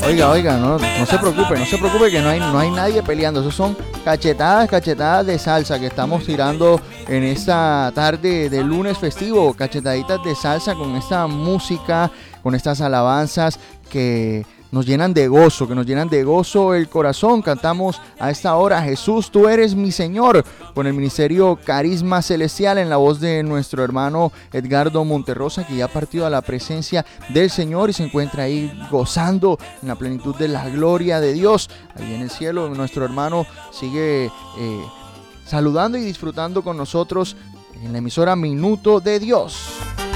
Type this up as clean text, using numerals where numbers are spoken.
Oiga, no se preocupe que no hay nadie peleando. Esos son cachetadas de salsa que estamos tirando en esta tarde de lunes festivo. Cachetaditas de salsa con esta música, con estas alabanzas que nos llenan de gozo el corazón. Cantamos a esta hora: Jesús, tú eres mi Señor, con el ministerio Carisma Celestial en la voz de nuestro hermano Edgardo Monterrosa, que ya ha partido a la presencia del Señor y se encuentra ahí gozando en la plenitud de la gloria de Dios. Ahí en el cielo nuestro hermano sigue saludando y disfrutando con nosotros en la emisora Minuto de Dios.